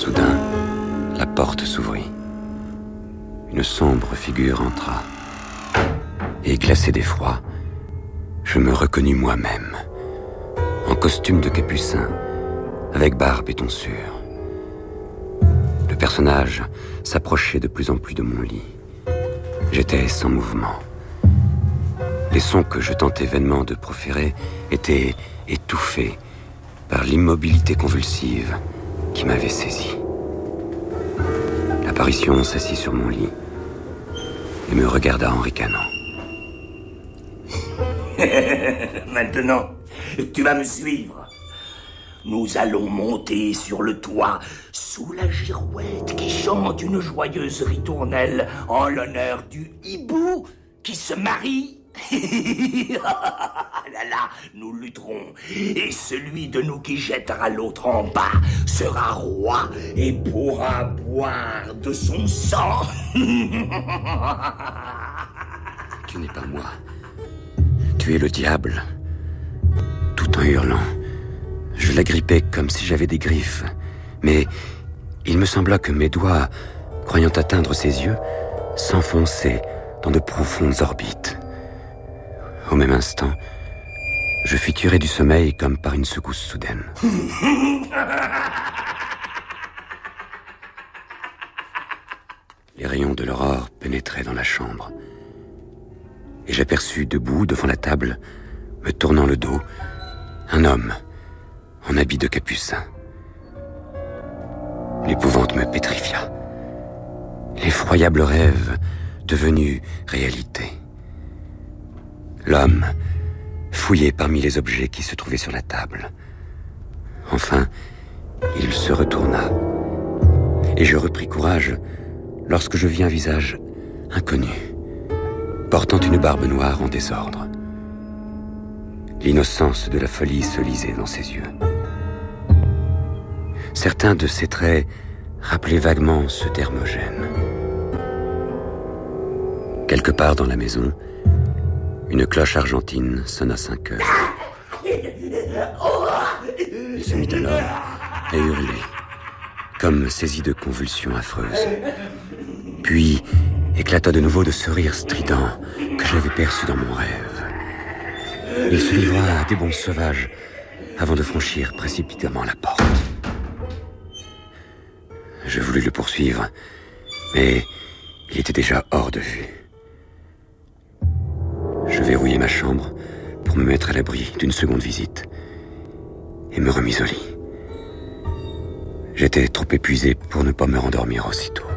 Soudain, la porte s'ouvrit. Une sombre figure entra. Et glacé d'effroi, je me reconnus moi-même, en costume de capucin, avec barbe et tonsure. Le personnage s'approchait de plus en plus de mon lit. J'étais sans mouvement. Les sons que je tentais vainement de proférer étaient étouffés par l'immobilité convulsive qui m'avait saisi. L'apparition s'assit sur mon lit et me regarda en ricanant. Maintenant, tu vas me suivre. Nous allons monter sur le toit sous la girouette qui chante une joyeuse ritournelle en l'honneur du hibou qui se marie. Là là, nous lutterons, et celui de nous qui jettera l'autre en bas sera roi et pourra boire de son sang. Tu n'es pas moi. Tu es le diable. Tout en hurlant, je l'agrippais comme si j'avais des griffes. Mais il me sembla que mes doigts, croyant atteindre ses yeux, s'enfonçaient dans de profondes orbites. Au même instant, je fus tiré du sommeil comme par une secousse soudaine. Les rayons de l'aurore pénétraient dans la chambre. Et j'aperçus debout devant la table, me tournant le dos, un homme en habit de capucin. L'épouvante me pétrifia. L'effroyable rêve devenu réalité. L'homme fouillait parmi les objets qui se trouvaient sur la table. Enfin, il se retourna. Et je repris courage lorsque je vis un visage inconnu, portant une barbe noire en désordre. L'innocence de la folie se lisait dans ses yeux. Certains de ses traits rappelaient vaguement ceux d'Hermogène. Quelque part dans la maison, une cloche argentine sonna 5 heures. Il se mit alors à hurler, comme saisi de convulsions affreuses. Puis éclata de nouveau de ce rire strident que j'avais perçu dans mon rêve. Il se livra à des bonds sauvages avant de franchir précipitamment la porte. Je voulus le poursuivre, mais il était déjà hors de vue. Je verrouillai ma chambre pour me mettre à l'abri d'une seconde visite et me remis au lit. J'étais trop épuisé pour ne pas me rendormir aussitôt.